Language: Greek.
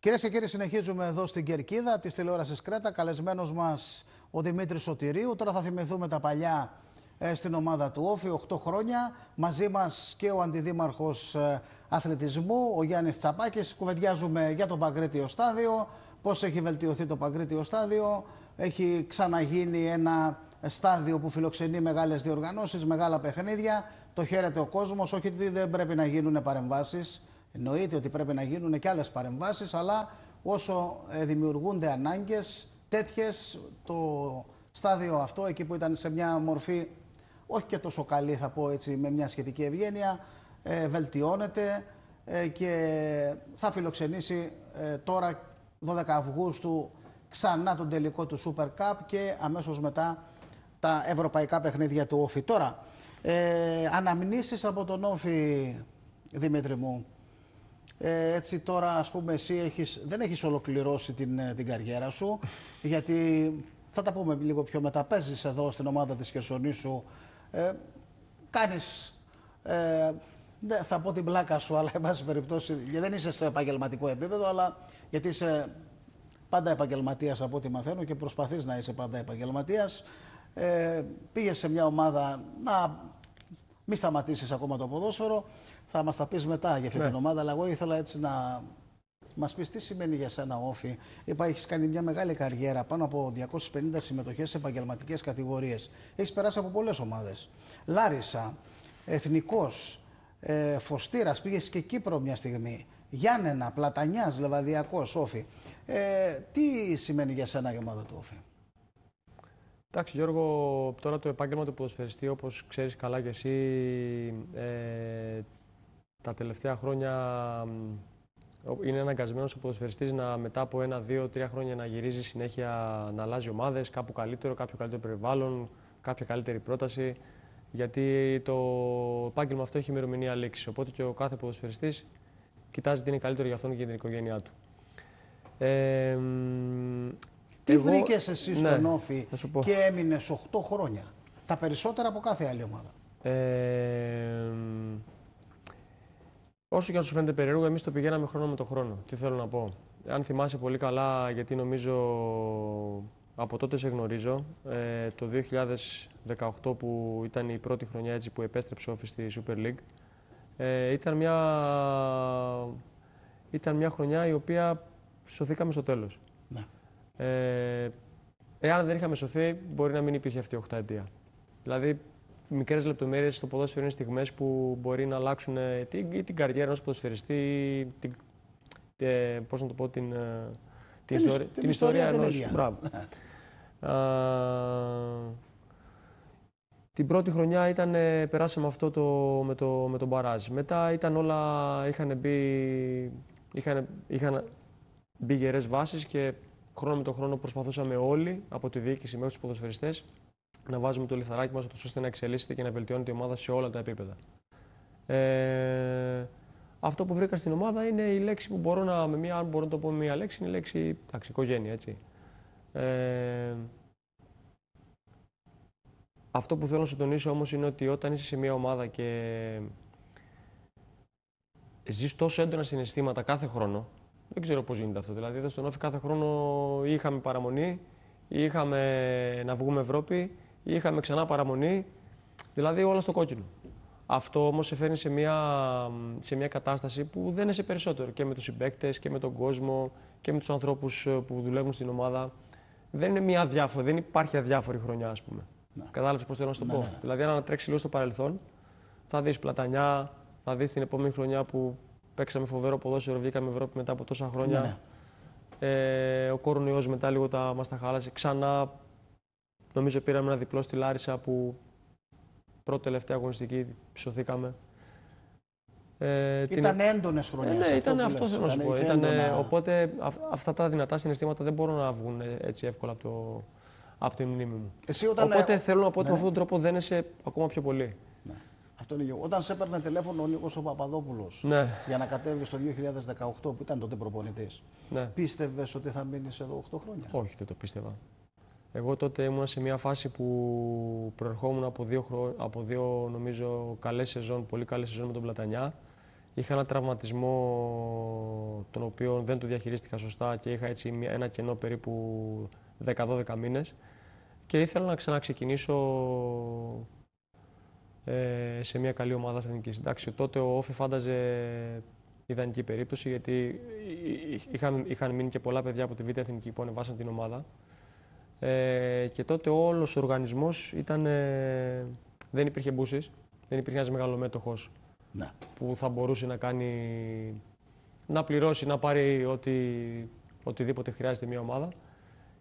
Κυρίες και κύριοι, συνεχίζουμε εδώ στην Κερκίδα της τηλεόρασης Κρέτα. Καλεσμένος μας ο Δημήτρης Σωτηρίου. Τώρα θα θυμηθούμε τα παλιά στην ομάδα του Όφη, 8 χρόνια. Μαζί μας και ο αντιδήμαρχος αθλητισμού, ο Γιάννης Τσαπάκης. Κουβεντιάζουμε για το Παγκρίτιο στάδιο, πώς έχει βελτιωθεί το Παγκρίτιο στάδιο. Έχει ξαναγίνει ένα στάδιο που φιλοξενεί μεγάλες διοργανώσεις, μεγάλα παιχνίδια. Το χαίρεται ο κόσμος, όχι ότι δεν πρέπει να γίνουν παρεμβάσεις. Εννοείται ότι πρέπει να γίνουν και άλλες παρεμβάσεις, αλλά όσο δημιουργούνται ανάγκες τέτοιες, το στάδιο αυτό, εκεί που ήταν σε μια μορφή όχι και τόσο καλή, θα πω έτσι, με μια σχετική ευγένεια, βελτιώνεται και θα φιλοξενήσει τώρα 12 Αυγούστου ξανά τον τελικό του Super Cup και αμέσως μετά τα ευρωπαϊκά παιχνίδια του Όφη. Τώρα, αναμνήσεις από τον Όφη, Δημήτρη μου. Έτσι τώρα, ας πούμε, εσύ δεν έχεις ολοκληρώσει την καριέρα σου, γιατί θα τα πούμε λίγο πιο μετά. Παίζεις εδώ στην ομάδα της Χερσονήσου, κάνεις, θα πω την πλάκα σου, αλλά εν πάση περιπτώσει, δεν είσαι σε επαγγελματικό επίπεδο, αλλά γιατί είσαι πάντα επαγγελματίας από ό,τι μαθαίνω και προσπαθείς να είσαι πάντα επαγγελματίας. Πήγες σε μια ομάδα να μην σταματήσεις ακόμα το ποδόσφαιρο. Θα μας τα πεις μετά για αυτή την ομάδα, αλλά εγώ ήθελα έτσι να μας πεις τι σημαίνει για σένα Όφη. Έχεις κάνει μια μεγάλη καριέρα, πάνω από 250 συμμετοχές σε επαγγελματικές κατηγορίες. Έχεις περάσει από πολλές ομάδες. Λάρισα, Εθνικός, Φωστήρας, πήγες και Κύπρο μια στιγμή. Γιάννενα, Πλατανιάς, Λεβαδιακός, Όφη. Τι σημαίνει για σένα η ομάδα του Όφη? Εντάξει, Γιώργο, τώρα το επάγγελμα του ποδοσφαιριστή, όπως ξέρεις καλά και εσύ, τα τελευταία χρόνια είναι αναγκασμένος ο ποδοσφαιριστής να μετά από 1, 2, 3 χρόνια να γυρίζει συνέχεια, να αλλάζει ομάδες, κάπου καλύτερο, κάποιο καλύτερο περιβάλλον, κάποια καλύτερη πρόταση. Γιατί το επάγγελμα αυτό έχει ημερομηνία λήξης. Οπότε και ο κάθε ποδοσφαιριστής κοιτάζει τι είναι καλύτερο για αυτόν και για την οικογένειά του. Τι βρήκες εσύ στον Όφη και έμεινες 8 χρόνια, τα περισσότερα από κάθε άλλη ομάδα? Όσο και αν σου φαίνεται περίεργο, εμείς το πηγαίναμε χρόνο με το χρόνο. Τι θέλω να πω. Αν θυμάσαι πολύ καλά, γιατί νομίζω από τότε σε γνωρίζω, το 2018 που ήταν η πρώτη χρονιά έτσι, που επέστρεψε ο Όφη στη Super League, ήταν μια χρονιά η οποία σωθήκαμε στο τέλος. Ναι. Εάν δεν είχαμε σωθεί, μπορεί να μην υπήρχε αυτή η 8ετία. Δηλαδή, μικρές λεπτομέρειες στο ποδόσφαιρο είναι στιγμές που μπορεί να αλλάξουν την καριέρα ενός ποδοσφαιριστή, πώς να το πω, την ιστορία ενός. Μπράβο. Την πρώτη χρονιά περάσαμε αυτό με τον μπαράζ. Μετά ήταν όλα, είχαν μπει γερές βάσεις και χρόνο με τον χρόνο προσπαθούσαμε όλοι, από τη διοίκηση μέχρι τους ποδοσφαιριστές, να βάζουμε το λιθαράκι μας ώστε να εξελίσσεται και να βελτιώνεται η ομάδα σε όλα τα επίπεδα. Αυτό που βρήκα στην ομάδα είναι η λέξη που αν μπορώ να το πω με μία λέξη, είναι η λέξη οικογένεια, έτσι. Αυτό που θέλω να σου τονίσω όμως είναι ότι όταν είσαι σε μία ομάδα και ζεις τόσο έντονα συναισθήματα κάθε χρόνο, δεν ξέρω πώς γίνεται αυτό. Δηλαδή, εδώ στον Όφη κάθε χρόνο είχαμε παραμονή, είχαμε να βγούμε Ευρώπη, είχαμε ξανά παραμονή, δηλαδή όλα στο κόκκινο. Αυτό όμως σε φέρνει σε μια κατάσταση που δεν είσαι περισσότερο και με τους συμπαίκτες και με τον κόσμο και με τους ανθρώπους που δουλεύουν στην ομάδα. Δεν είναι δεν υπάρχει αδιάφορη χρονιά, ας πούμε. Ναι. Κατάλαβες πώς θέλω να σου το πω? Ναι. Δηλαδή, αν τρέξει λίγο στο παρελθόν, θα δεις Πλατανιά, θα δεις την επόμενη χρονιά που παίξαμε φοβερό ποδόσφαιρο, βγήκαμε Ευρώπη μετά από τόσα χρόνια. Ναι. Ο κορονοϊός μετά λίγο μας τα χάλασε. Ξανά, νομίζω πήραμε ένα διπλό στη Λάρισα που πρώτη τελευταία αγωνιστική σωθήκαμε. Ήταν έντονες χρονιές. Ναι, ήταν αυτό θέλω να σου πω. Οπότε αυτά τα δυνατά συναισθήματα δεν μπορούν να βγουν έτσι εύκολα από τη μνήμη μου. Οπότε θέλω να πω ότι με αυτόν τον τρόπο δένεσαι ακόμα πιο πολύ. Ναι. Αυτό είναι γεγονός. Όταν σε έπαιρνε τηλέφωνο ο Νίκος ο Παπαδόπουλος για να κατέβεις το 2018 που ήταν τότε προπονητής, πίστευες ότι θα μείνεις εδώ 8 χρόνια? Όχι, δεν το πίστευα. Εγώ τότε ήμουν σε μια φάση που προερχόμουν από δύο νομίζω καλές σεζόν, πολύ καλές σεζόν με τον Πλατανιά. Είχα ένα τραυματισμό τον οποίο δεν το διαχειρίστηκα σωστά και είχα έτσι ένα κενό περίπου 10-12 μήνες και ήθελα να ξαναξεκινήσω σε μια καλή ομάδα εθνικής. Εντάξει, τότε ο Όφη φάνταζε ιδανική περίπτωση, γιατί είχαν μείνει και πολλά παιδιά από τη Β' Εθνική που ανεβάσαν την ομάδα. Και τότε όλος ο οργανισμός δεν υπήρχε μπούσης, δεν υπήρχε ένας μεγαλομέτωχος που θα μπορούσε να πληρώσει, να πάρει οτιδήποτε χρειάζεται μια ομάδα.